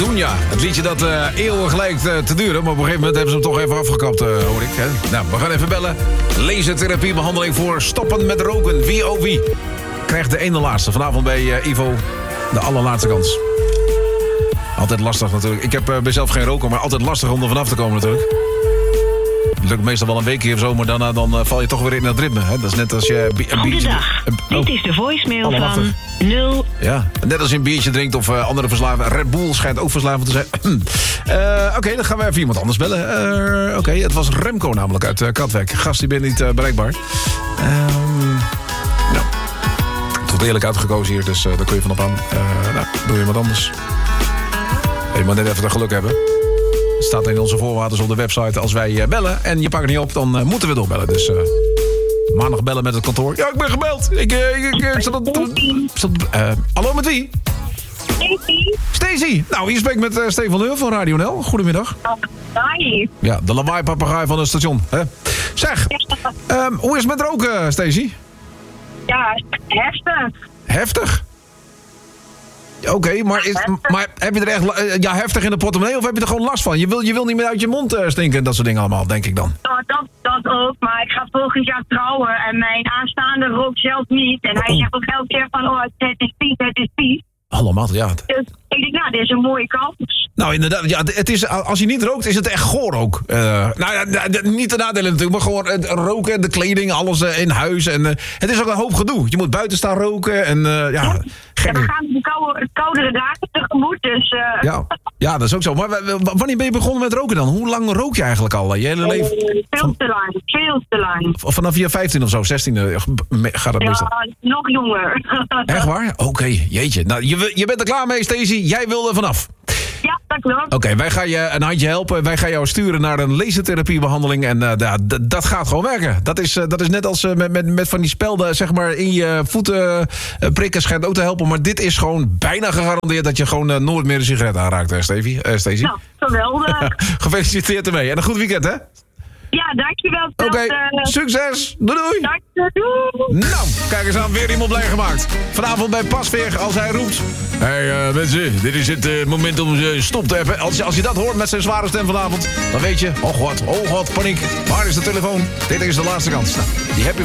Dunja. Het liedje dat eeuwig lijkt te duren, maar op een gegeven moment hebben ze hem toch even afgekapt, hoor ik. Hè? Nou, we gaan even bellen. Lasertherapiebehandeling voor stoppen met roken. Wie oh wie krijgt de ene laatste. Vanavond bij Ivo de allerlaatste kans. Altijd lastig natuurlijk. Ik ben zelf geen roker, maar altijd lastig om er vanaf te komen natuurlijk. Het lukt meestal wel een weekje of zo, maar daarna dan val je toch weer in dat ritme. Hè? Dat is net als je een biertje... Goedendag, dit is de voicemail van 0... Ja, net als je een biertje drinkt of andere verslaven. Red Bull schijnt ook verslavend te zijn. Oké, dan gaan we even iemand anders bellen. Oké, het was Remco namelijk uit Katwijk. Gast, die bent niet bereikbaar. Nou, het wordt eerlijk uitgekozen hier, dus daar kun je van op aan. Nou, doe je wat anders. Je moet net even het geluk hebben. Het staat in onze voorwaarden op de website. Als wij bellen en je pakt het niet op, dan moeten we doorbellen. Dus maandag bellen met het kantoor. Ja, ik ben gebeld. Hallo, met wie? Stacey. Nou, hier spreekt met Stefan Leur van Radio NL. Goedemiddag. Hi. Ja, de lawaai-papagaai van het station. Hè? Zeg, hoe is het met roken, Stacey? Ja, heftig. Heftig? Oké, maar heb je er echt heftig in de portemonnee of heb je er gewoon last van? Je wil niet meer uit je mond stinken en dat soort dingen allemaal, denk ik dan. Dat ook, maar ik ga volgend jaar trouwen en mijn aanstaande rookt zelf niet. En hij zegt ook elke keer van, het is vies. Allemaal, ja. Dus ik denk, nou, dit is een mooie kans. Nou, inderdaad, ja, het is, als je niet rookt, is het echt goor ook. Nou ja, niet de nadelen natuurlijk, maar gewoon het roken, de kleding, alles in huis. En het is ook een hoop gedoe. Je moet buiten staan roken en Ja, we gaan de koudere dagen tegemoet, dus... Ja, dat is ook zo. Maar wanneer ben je begonnen met roken dan? Hoe lang rook je eigenlijk al? Je hele leven? Veel te lang. Vanaf je 15 of zo, 16 gaat het meestal? Ja, nog jonger. Echt waar? Oké, jeetje. Nou, je bent er klaar mee, Stacey. Jij wil er vanaf. Ja, dat klopt. Oké, wij gaan je een handje helpen. Wij gaan jou sturen naar een lasertherapiebehandeling. En dat gaat gewoon werken. Dat is net als met van die spelden zeg maar, in je voeten prikken. Schijnt ook te helpen. Maar dit is gewoon bijna gegarandeerd dat je gewoon nooit meer een sigaret aanraakt, Stacey. Nou, geweldig. Gefeliciteerd ermee. En een goed weekend, hè? Ja, dankjewel. Oké, succes. Doei. Doei. Nou, kijk eens aan, weer iemand blij gemaakt. Vanavond bij Pasveer, als hij roept... Hey mensen, dit is het moment om stop te hebben. Als je dat hoort met zijn zware stem vanavond... dan weet je, oh god, paniek. Waar is de telefoon? Dit is de laatste kans. Nou, die heb je